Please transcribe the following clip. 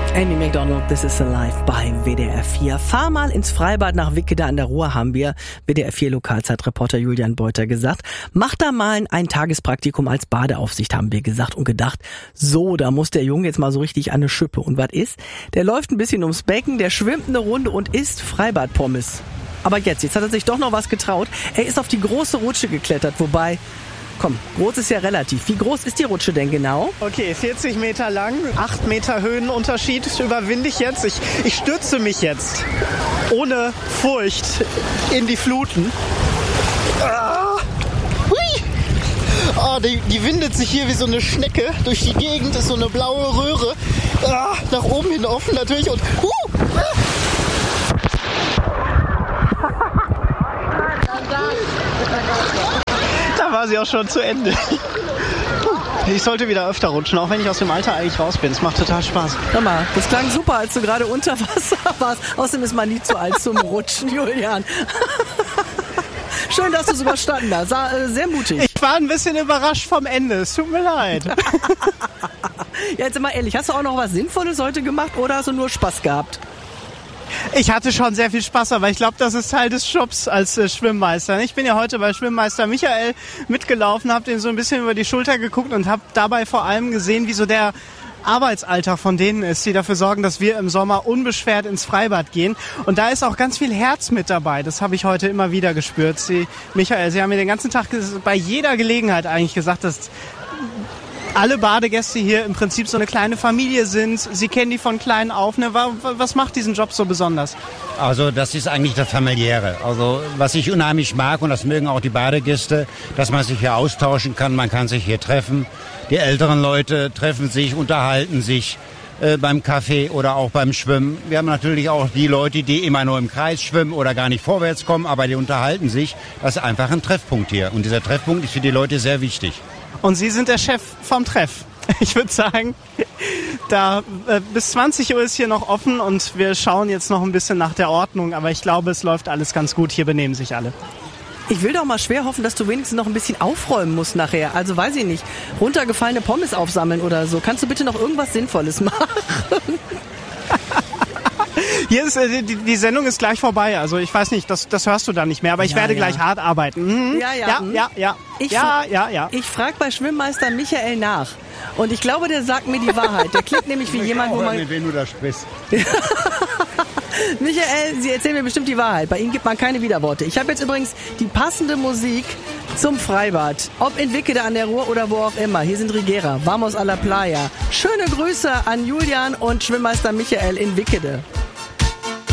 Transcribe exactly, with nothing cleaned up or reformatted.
Amy Macdonald, This is Alive bei W D R vier. Fahr mal ins Freibad nach Wickede an der Ruhr, haben wir W D R vier Lokalzeitreporter Julian Beuter gesagt. Mach da mal ein Eintagespraktikum als Badeaufsicht, haben wir gesagt und gedacht, so, da muss der Junge jetzt mal so richtig an eine Schippe. Und was ist? Der läuft ein bisschen ums Becken, der schwimmt eine Runde und isst Freibadpommes. Aber jetzt, jetzt hat er sich doch noch was getraut. Er ist auf die große Rutsche geklettert, wobei... Komm, groß ist ja relativ. Wie groß ist die Rutsche denn genau? Okay, vierzig Meter lang, acht Meter Höhenunterschied überwinde ich jetzt. Ich, ich stürze mich jetzt ohne Furcht in die Fluten. Ah, hui. Ah, die, die windet sich hier wie so eine Schnecke durch die Gegend, ist so eine blaue Röhre. Ah, nach oben hin offen natürlich und... Uh, ah. Da war sie auch schon zu Ende. Ich sollte wieder öfter rutschen, auch wenn ich aus dem Alter eigentlich raus bin. Es macht total Spaß. Hör mal, das klang super, als du gerade unter Wasser warst. Außerdem ist man nie zu alt zum Rutschen, Julian. Schön, dass du es überstanden hast. Sehr mutig. Ich war ein bisschen überrascht vom Ende. Es tut mir leid. Ja, jetzt mal ehrlich, hast du auch noch was Sinnvolles heute gemacht oder hast du nur Spaß gehabt? Ich hatte schon sehr viel Spaß, aber ich glaube, das ist Teil des Jobs als äh, Schwimmmeister. Ich bin ja heute bei Schwimmmeister Michael mitgelaufen, habe den so ein bisschen über die Schulter geguckt und habe dabei vor allem gesehen, wie so der Arbeitsalltag von denen ist, die dafür sorgen, dass wir im Sommer unbeschwert ins Freibad gehen. Und da ist auch ganz viel Herz mit dabei. Das habe ich heute immer wieder gespürt. Sie, Michael, Sie haben mir den ganzen Tag bei jeder Gelegenheit eigentlich gesagt, dass alle Badegäste hier im Prinzip so eine kleine Familie sind. Sie kennen die von klein auf. Ne? Was macht diesen Job so besonders? Also das ist eigentlich das Familiäre. Also was ich unheimlich mag, und das mögen auch die Badegäste, dass man sich hier austauschen kann, man kann sich hier treffen. Die älteren Leute treffen sich, unterhalten sich äh, beim Kaffee oder auch beim Schwimmen. Wir haben natürlich auch die Leute, die immer nur im Kreis schwimmen oder gar nicht vorwärts kommen, aber die unterhalten sich. Das ist einfach ein Treffpunkt hier. Und dieser Treffpunkt ist für die Leute sehr wichtig. Und Sie sind der Chef vom Treff. Ich würde sagen, da äh, bis zwanzig Uhr ist hier noch offen und wir schauen jetzt noch ein bisschen nach der Ordnung. Aber ich glaube, es läuft alles ganz gut. Hier benehmen sich alle. Ich will doch mal schwer hoffen, dass du wenigstens noch ein bisschen aufräumen musst nachher. Also weiß ich nicht, runtergefallene Pommes aufsammeln oder so. Kannst du bitte noch irgendwas Sinnvolles machen? Hier ist, äh, die, die Sendung ist gleich vorbei, also ich weiß nicht, das, das hörst du dann nicht mehr, aber ich ja, werde ja. gleich hart arbeiten. Mhm. Ja, ja, ja, mhm. ja, ja. Ich ja, ja, ja. Ich frage bei Schwimmmeister Michael nach und ich glaube, der sagt mir die Wahrheit. Der klingt nämlich wie jemand, wo man... Mit wem du da sprichst. Michael, Sie erzählen mir bestimmt die Wahrheit. Bei Ihnen gibt man keine Widerworte. Ich habe jetzt übrigens die passende Musik zum Freibad. Ob in Wickede an der Ruhr oder wo auch immer. Hier sind Rigera, Vamos a la Playa. Schöne Grüße an Julian und Schwimmmeister Michael in Wickede.